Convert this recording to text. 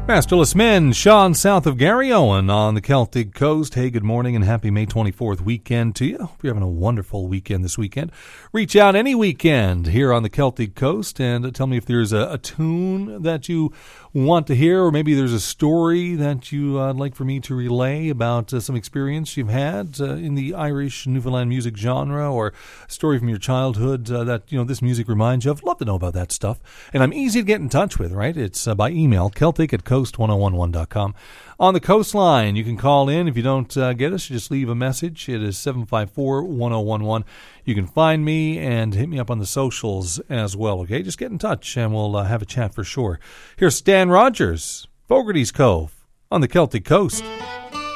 Masterless Men, Sean south of Gary Owen on the Celtic Coast. Hey, good morning and happy May 24th weekend to you. Hope you're having a wonderful weekend this weekend. Reach out any weekend here on the Celtic Coast and tell me if there's a tune that you want to hear, or maybe there's a story that you'd like for me to relay about some experience you've had in the Irish Newfoundland music genre, or a story from your childhood that this music reminds you of. Love to know about that stuff. And I'm easy to get in touch with, right? It's by email, celtic@coast1011.com. On the coastline, you can call in. If you don't get us, you just leave a message. It is 754-1011. You can find me and hit me up on the socials as well, okay? Just get in touch and we'll have a chat for sure. Here's Stan Rogers, Fogarty's Cove on the Celtic Coast.